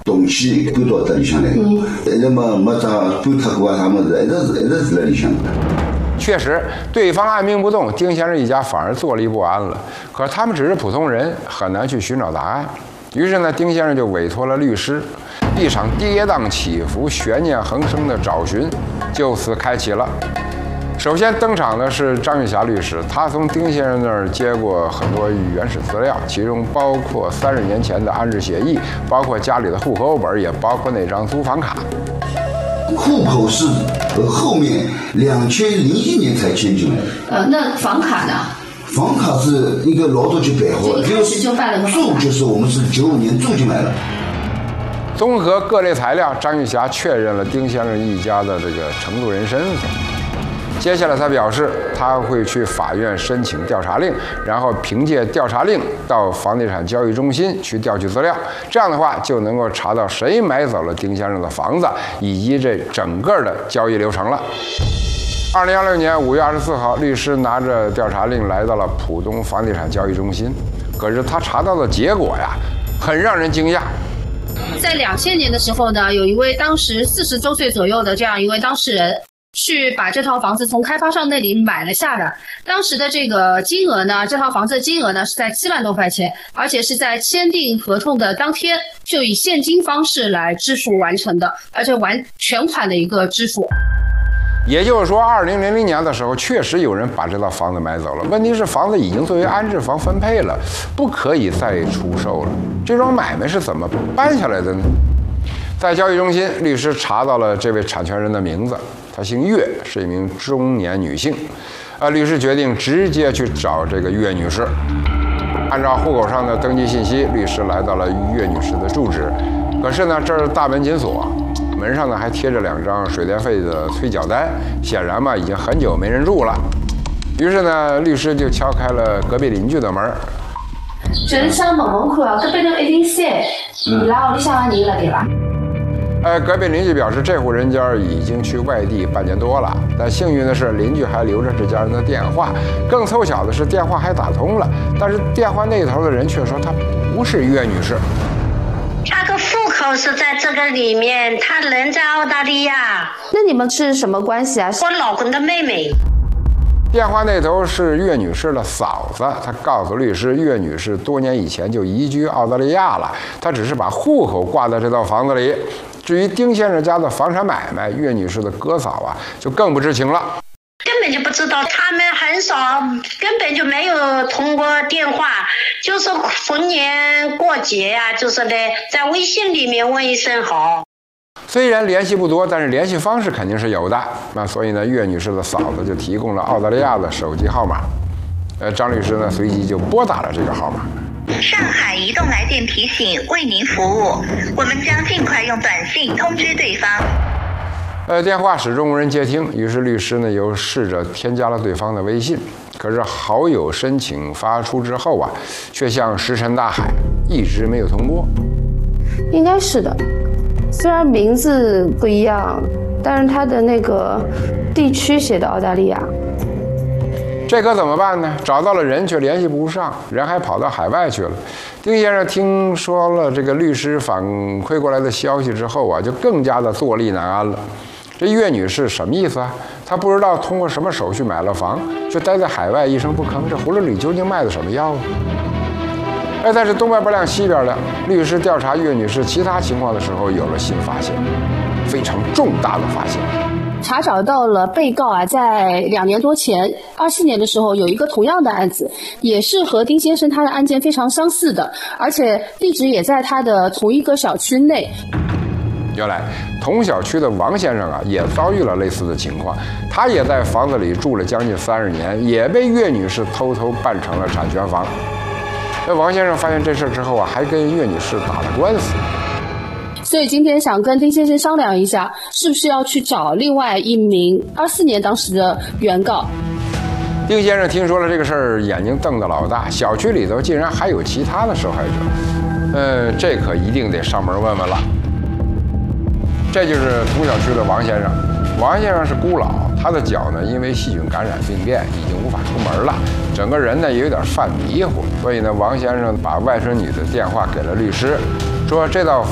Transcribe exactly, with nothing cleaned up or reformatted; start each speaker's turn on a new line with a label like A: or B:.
A: 东西搬到这里向来，一直没没咋搬脱过啊啥么子，一直是一直是在里向的。
B: 确实，对方按兵不动，丁先生一家反而坐立不安了。可是他们只是普通人，很难去寻找答案。于是呢，丁先生就委托了律师，一场跌宕起伏、悬念横生的找寻就此开启了。首先登场的是张玉霞律师，他从丁先生那儿接过很多原始资料，其中包括三十年前的安置协议，包括家里的户口本，也包括那张租房卡。
A: 户口是后面两千零一年才迁进来。
C: 呃，那房卡呢？
A: 房卡是一个老早就办好了，
C: 一开始就办了个
A: 住，就是我们是九五年住进来了。
B: 综合各类材料，张玉霞确认了丁先生一家的这个承租人身份。接下来，他表示他会去法院申请调查令，然后凭借调查令到房地产交易中心去调取资料。这样的话，就能够查到谁买走了丁先生的房子，以及这整个的交易流程了。二零二六年五月二十四号，律师拿着调查令来到了浦东房地产交易中心，可是他查到的结果呀，很让人惊讶。
C: 在两千年的时候呢，有一位当时四十周岁左右的这样一位当事人，去把这套房子从开发商那里买了下来。当时的这个金额呢，这套房子的金额呢是在七万多块钱，而且是在签订合同的当天就以现金方式来支付完成的，而且完全款的一个支付。
B: 也就是说，二零零零年的时候，确实有人把这套房子买走了。问题是，房子已经作为安置房分配了，不可以再出售了。这桩买卖是怎么办下来的呢？在交易中心，律师查到了这位产权人的名字，她姓岳，是一名中年女性。呃，律师决定直接去找这个岳女士。按照户口上的登记信息，律师来到了岳女士的住址。可是呢，这儿大门紧锁，门上呢还贴着两张水电费的催缴单，显然嘛已经很久没人住了。于是呢，律师就敲开了隔壁邻居的门。
C: 就是想问问看啊，隔壁头一零三，伊拉屋里向的人了对吧？
B: 呃，隔壁邻居表示，这户人家已经去外地半年多了，但幸运的是，邻居还留着这家人的电话。更凑巧的是，电话还打通了，但是电话那头的人却说她不是岳女士。
D: 他的户口是在这个里面，他人在澳大利亚。
E: 那你们是什么关系啊？
D: 我老公的妹妹。
B: 电话那头是岳女士的嫂子，她告诉律师，岳女士多年以前就移居澳大利亚了，她只是把户口挂在这套房子里。至于丁先生家的房产买卖，岳女士的哥嫂啊就更不知情了，
D: 根本就不知道，他们很少，根本就没有通过电话，就是逢年过节呀、啊，就是呢在微信里面问一声好。
B: 虽然联系不多，但是联系方式肯定是有的。那所以呢，岳女士的嫂子就提供了澳大利亚的手机号码。呃，张律师呢随即就拨打了这个号码。
F: 上海移动来电提醒为您服务，我们将尽快用短信通知对方。
B: 呃，电话始终无人接听，于是律师呢又试着添加了对方的微信。可是好友申请发出之后啊，却像石沉大海，一直没有通过。
E: 应该是的，虽然名字不一样，但是他的那个地区写的澳大利亚。
B: 这可怎么办呢？找到了人却联系不上，人还跑到海外去了。丁先生听说了这个律师反馈过来的消息之后啊，就更加的坐立难安了。这岳女士什么意思啊？她不知道通过什么手续买了房，却待在海外一声不吭。这葫芦里究竟卖的什么药啊？哎，但是东边不亮西边亮，律师调查岳女士其他情况的时候，有了新发现，非常重大的发现。
C: 查找到了被告啊，在两年多前，二四年的时候有一个同样的案子，也是和丁先生他的案件非常相似的，而且地址也在他的同一个小区内。
B: 原来同小区的王先生啊，也遭遇了类似的情况，他也在房子里住了将近三十年，也被岳女士偷偷办成了产权房。那王先生发现这事之后啊，还跟岳女士打了官司。
C: 所以今天想跟丁先生商量一下，是不是要去找另外一名二四年当时的原告。
B: 丁先生听说了这个事儿，眼睛瞪得老大，小区里头竟然还有其他的受害者，嗯，这可一定得上门问问了。这就是同小区的王先生。王先生是孤老，他的脚呢因为细菌感染病变已经无法出门了，整个人呢也有点犯迷糊，所以呢王先生把外孙女的电话给了律师，说这套